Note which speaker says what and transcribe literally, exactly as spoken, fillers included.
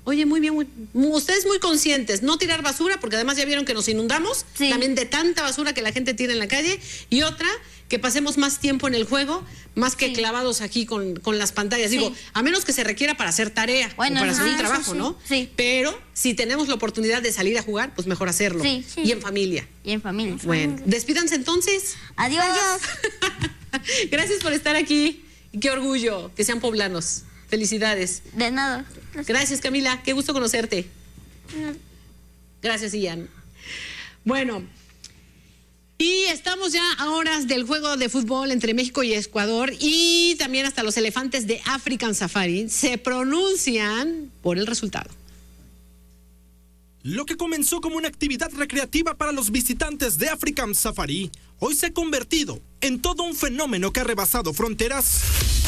Speaker 1: Oye, muy bien, muy, ustedes muy conscientes, no tirar basura, porque además ya vieron que nos inundamos, sí. también de tanta basura que la gente tira en la calle, y otra, que pasemos más tiempo en el juego, más que sí. clavados aquí con, con las pantallas. Sí. Digo, a menos que se requiera para hacer tarea, bueno, o para ajá, hacer un trabajo, sí, ¿no?
Speaker 2: Sí.
Speaker 1: Pero si tenemos la oportunidad de salir a jugar, pues mejor hacerlo.
Speaker 2: Sí, sí.
Speaker 1: Y en familia.
Speaker 2: Y en familia.
Speaker 1: Bueno, despídanse entonces.
Speaker 2: Adiós.
Speaker 1: Adiós. Gracias por estar aquí. Y qué orgullo que sean poblanos. Felicidades.
Speaker 2: De nada.
Speaker 1: Gracias, Camila. Qué gusto conocerte. Gracias, Ian. Bueno, y estamos ya a horas del juego de fútbol entre México y Ecuador, y también hasta los elefantes de African Safari se pronuncian por el resultado.
Speaker 3: Lo que comenzó como una actividad recreativa para los visitantes de African Safari, hoy se ha convertido en todo un fenómeno que ha rebasado fronteras.